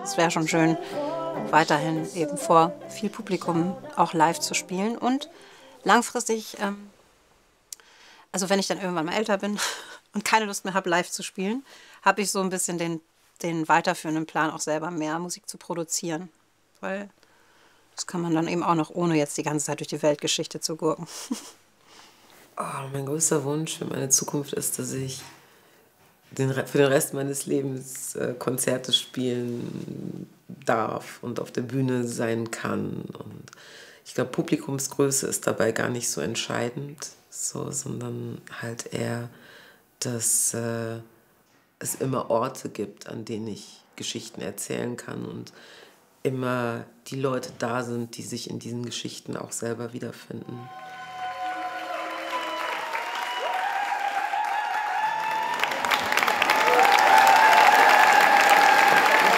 Es wäre schon schön, weiterhin eben vor viel Publikum auch live zu spielen und langfristig, also wenn ich dann irgendwann mal älter bin und keine Lust mehr habe, live zu spielen, habe ich so ein bisschen den weiterführenden Plan, auch selber mehr Musik zu produzieren. Weil das kann man dann eben auch noch, ohne jetzt die ganze Zeit durch die Weltgeschichte zu gurken. Oh, mein größter Wunsch für meine Zukunft ist, dass ich für den Rest meines Lebens Konzerte spielen darf und auf der Bühne sein kann. Und ich glaube, Publikumsgröße ist dabei gar nicht so entscheidend, so, sondern halt eher, dass es immer Orte gibt, an denen ich Geschichten erzählen kann und immer die Leute da sind, die sich in diesen Geschichten auch selber wiederfinden.